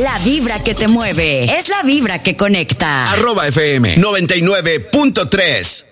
la vibra que te mueve. Es la vibra que conecta. @FM 99.3.